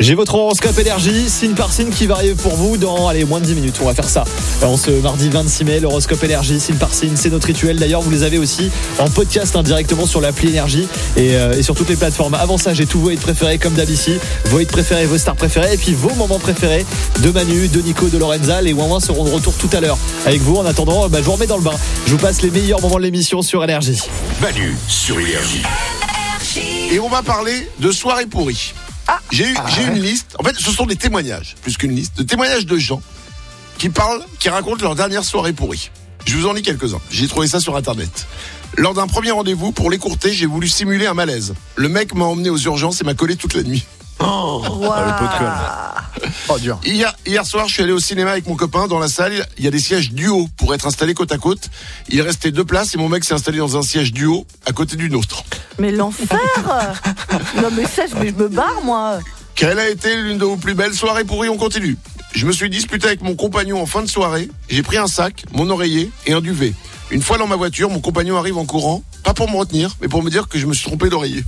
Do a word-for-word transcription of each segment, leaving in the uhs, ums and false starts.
J'ai votre horoscope énergie, signe par signe, qui va arriver pour vous dans allez, moins de dix minutes. On va faire ça. En ce mardi vingt-six mai, l'horoscope énergie, signe par signe, c'est notre rituel. D'ailleurs, vous les avez aussi en podcast hein, directement sur l'appli énergie et, euh, et sur toutes les plateformes. Avant ça, j'ai tous vos hits préférés comme d'hab ici. Vos hits préférés, vos stars préférées et puis vos moments préférés de Manu, de Nico, de Lorenza. Les ouin-ouin seront de retour tout à l'heure avec vous. En attendant, bah, je vous remets dans le bain. Je vous passe les meilleurs moments de l'émission sur énergie. Manu sur énergie. Et on va parler de soirées pourries. Ah. J'ai eu, Ah j'ai ouais. une liste. En fait, ce sont des témoignages, plus qu'une liste, de témoignages de gens qui parlent, qui racontent leur dernière soirée pourrie. Je vous en lis quelques-uns. J'ai trouvé ça sur Internet. Lors d'un premier rendez-vous pour l'écourter, j'ai voulu simuler un malaise. Le mec m'a emmené aux urgences et m'a collé toute la nuit. Wow. le pot de colle. Oh, dur. Hier, hier soir, je suis allé au cinéma avec mon copain. Dans la salle, il y a des sièges duo pour être installés côte à côte. Il restait deux places et mon mec s'est installé dans un siège duo à côté d'une autre. Mais l'enfer. Non mais ça, je, mais je me barre moi. Quelle a été l'une de vos plus belles soirées pourries? On continue. Je me suis disputé avec mon compagnon en fin de soirée. J'ai pris un sac, mon oreiller et un duvet. Une fois dans ma voiture, mon compagnon arrive en courant, pas pour me retenir, mais pour me dire que je me suis trompé d'oreiller.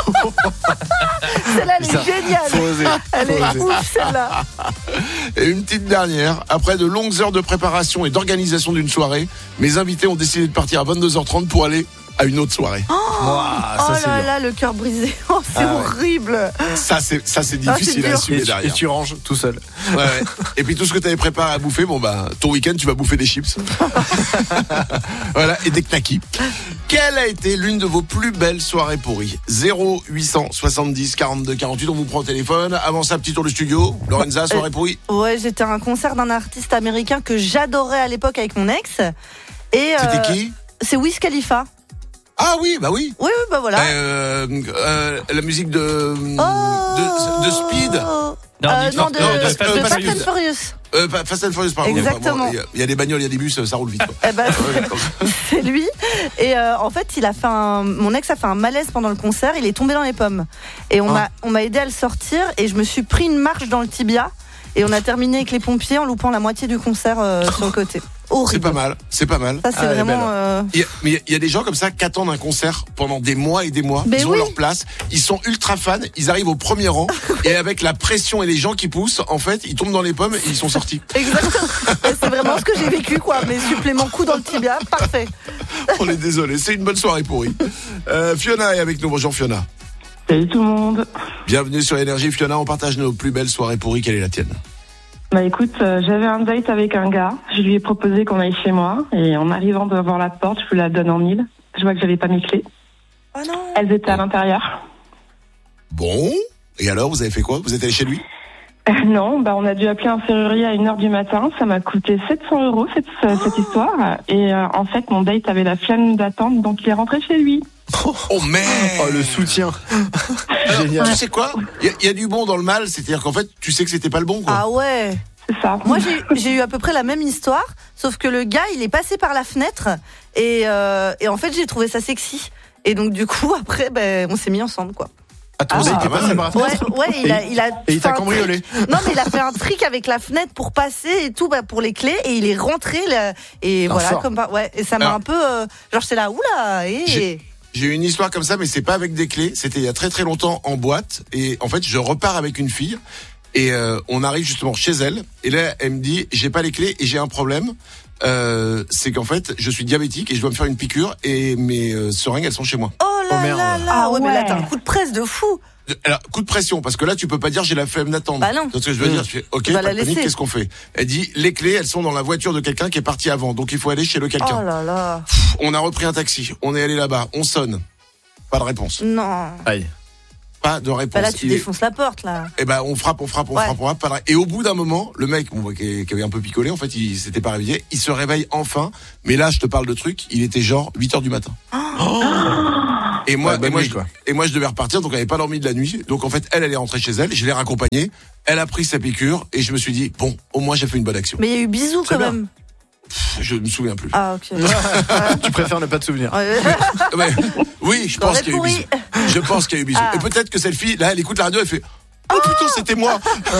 Celle-là, elle est Ça, géniale. faut oser, Elle faut est oser. ouf celle-là. Et une petite dernière, après de longues heures de préparation et d'organisation d'une soirée, mes invités ont décidé de partir à vingt-deux heures trente pour aller à une autre soirée. Ouah, ça, Oh c'est là dur. là, le cœur brisé. Oh, c'est Ah ouais. horrible. Ça, c'est, ça, c'est Ah, difficile c'est à dur. assumer Et tu, et derrière. tu ranges tout seul. Ouais, ouais. Et puis tout ce que tu avais préparé à bouffer, bon bah, ton week-end, tu vas bouffer des chips. Voilà, et des knackis. Quelle a été l'une de vos plus belles soirées pourries? zéro huit cent soixante-dix quarante-deux quarante-huit, on vous prend au téléphone. Avant ça, petit tour du studio. Lorenza, soirée pourrie? Ouais, j'étais à un concert d'un artiste américain que j'adorais à l'époque avec mon ex. Et C'était euh, qui? C'est Wiz Khalifa. Ah oui, bah oui. Oui, oui, bah voilà. Euh, euh, la musique de, Oh. de, de Speed. Non, Euh, dites- non, non, de, de de Fast and Fast Furious. and Furious. Euh, pas- Fast and Furious, pardon. Exactement. Il y a- il y a des bagnoles, il y a des bus, ça roule vite. Quoi. Eh ben, c'est lui. Et euh, en fait, il a fait un, mon ex a fait un malaise pendant le concert. Il est tombé dans les pommes. Et on Ah. m'a, on m'a aidé à le sortir. Et je me suis pris une marche dans le tibia. Et on a terminé avec les pompiers en loupant la moitié du concert euh, sur le côté. Horrible. C'est pas mal, c'est pas mal. Ça, c'est Ah, elle est vraiment. belle. euh, Il y a- mais il y a des gens comme ça qui attendent un concert pendant des mois et des mois. Mais ils ont oui. leur place, ils sont ultra fans, ils arrivent au premier rang et avec la pression et les gens qui poussent, en fait, ils tombent dans les pommes et ils sont sortis. Exactement. Et c'est vraiment ce que j'ai vécu, quoi. Mes suppléments coups dans le tibia, parfait. On est désolé, c'est une bonne soirée pourrie. Euh, Fiona est avec nous. Bonjour Fiona. Salut tout le monde. Bienvenue sur Énergie. Fiona, on partage nos plus belles soirées pourries. Quelle est la tienne? Bah écoute, euh, j'avais un date avec un gars. Je lui ai proposé qu'on aille chez moi. Et en arrivant devant la porte, je lui la donne en mille. Je vois que j'avais pas mes clés. Oh non. Elles étaient à l'intérieur. Bon. Et alors, vous avez fait quoi? Vous êtes allé chez lui? Euh, non, bah on a dû appeler un serrurier à une heure du matin. Ça m'a coûté sept cents euros cette, euh, cette histoire. Et euh, en fait, mon date avait la flemme d'attendre, donc il est rentré chez lui. Oh merde. Oh, le soutien. Génial. Tu sais quoi? Il y, a- il y a du bon dans le mal, c'est-à-dire qu'en fait, tu sais que c'était pas le bon, quoi. Ah ouais. C'est ça. Moi, j'ai, j'ai eu à peu près la même histoire, sauf que le gars, il est passé par la fenêtre et, euh, et en fait, j'ai trouvé ça sexy. Et donc, du coup, après, ben, on s'est mis ensemble, quoi. Attends, Ah, il était pas passé mal. par la Ouais, fenêtre. ouais, il a, il a Et il fait t'a un cambriolé. trick. Non, mais il a fait un trick avec la fenêtre pour passer et tout, bah, pour les clés, et il est rentré, là, et Ah, voilà, fort. comme par, ouais, et ça m'a Alors, un peu, euh, genre, j'étais là, oula, et. J'ai- J'ai eu une histoire comme ça, mais c'est pas avec des clés. C'était il y a très très longtemps en boîte. Et en fait, je repars avec une fille. Et euh, on arrive justement chez elle. Et là, elle me dit, j'ai pas les clés et j'ai un problème. Euh, c'est qu'en fait, je suis diabétique et je dois me faire une piqûre. Et mes euh, seringues, elles sont chez moi. Oh là Oh, merde. là là, Ah ouais, mais là, ouais. t'as un coup de presse de fou. Alors, coup de pression, parce que là, tu peux pas dire j'ai la flemme d'attendre. Bah non. C'est ce que je veux Mmh. dire. Je fais, ok, Tu vas pas la de panique, laisser. qu'est-ce qu'on fait? Elle dit, les clés, elles sont dans la voiture de quelqu'un qui est parti avant. Donc, il faut aller chez le quelqu'un. Oh là là. On a repris un taxi. On est allé là-bas. On sonne. Pas de réponse. Non. Aïe. Pas de réponse. Bah là, tu Il est- défonces la porte, là. Eh ben, on frappe, on frappe, on Ouais. frappe, on frappe. pas de ré- Et au bout d'un moment, le mec, bon, qui, qui avait un peu picolé, en fait, il s'était pas réveillé. Il se réveille enfin. Mais là, je te parle de truc. Il était genre huit heures du matin. Et moi, Ouais, bonne et moi, nuit, je, quoi. et moi, je devais repartir, donc elle avait pas dormi de la nuit. Donc en fait, elle, elle est rentrée chez elle. Je l'ai raccompagnée. Elle a pris sa piqûre et je me suis dit, bon, au moins j'ai fait une bonne action. Mais il y a eu bisous C'est quand bien. même. Je me souviens plus. Ah, ok. Tu préfères ne pas te souvenir. Ouais. Ouais. Oui, je pense Soirée qu'il y a eu pourrie. bisous. Je pense qu'il y a eu bisous. Ah. Et peut-être que cette fille, là, elle écoute la radio, elle fait, oh putain, c'était moi.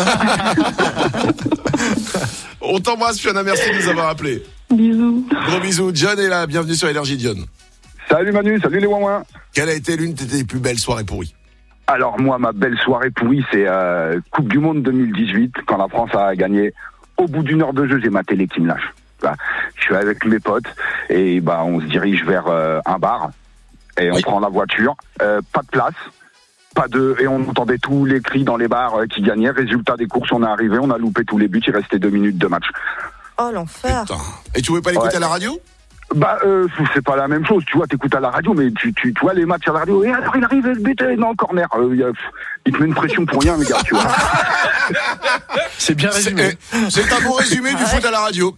On t'embrasse, Fiona. Merci de nous avoir appelés. Bisous. Gros bisous. John est là. Bienvenue sur Énergie, John. Salut Manu, salut les ouin-ouin. Quelle a été l'une de tes plus belles soirées pourries? Alors moi, ma belle soirée pourrie, c'est euh, Coupe du Monde deux mille dix-huit, quand la France a gagné. Au bout d'une heure de jeu, j'ai ma télé qui me lâche. Bah, je suis avec mes potes et bah on se dirige vers euh, un bar et on oui. prend la voiture. Euh, pas de place, pas de et on entendait tous les cris dans les bars euh, qui gagnaient. Résultat des courses, on est arrivé, on a loupé tous les buts. Il restait deux minutes de match. Oh l'enfer. Putain. Et tu pouvais pas l'écouter Ouais. à la radio? Bah euh, c'est pas la même chose, tu vois, t'écoutes à la radio, mais tu tu, tu vois les matchs à la radio. Et alors il arrive le but, et non corner. Euh, y a, il te met une pression pour rien, les gars, tu vois. C'est bien C'est, résumé. eh, c'est un bon résumé du foot à la radio.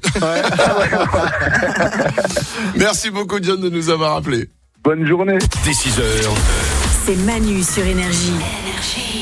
Merci beaucoup John de nous avoir appelés. Bonne journée. Dès six heures. C'est Manu sur Énergie.